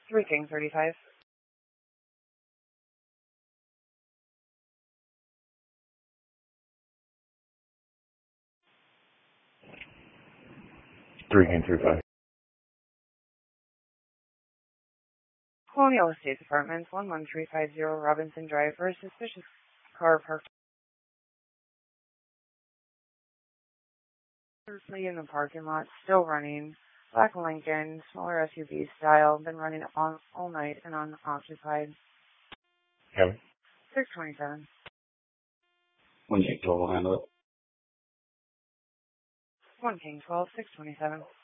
3 King 35. King 35. Colonial Estates Apartments, 11350 Robinson Drive, for a suspicious car parked in the parking lot, still running. Black Lincoln, smaller SUV style, been running all night and unoccupied. Kevin? 627. 1 King 12 will handle it. 1 King 12, 627.